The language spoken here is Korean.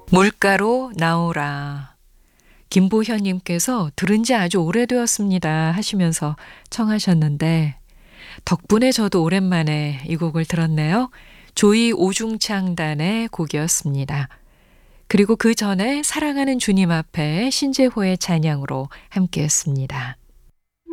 물가로 나오라. 김보현님께서 들은 지 아주 오래되었습니다 하시면서 청하셨는데 덕분에 저도 오랜만에 이 곡을 들었네요. 조이 오중창단의 곡이었습니다. 그리고 그 전에 사랑하는 주님 앞에 신재호의 찬양으로 함께했습니다.